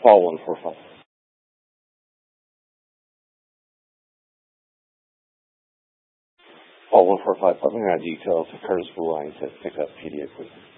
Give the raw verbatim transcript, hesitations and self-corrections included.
Call one four five. Call one four five. Let me know details of Curtis Blue Line to pick up P D A, please.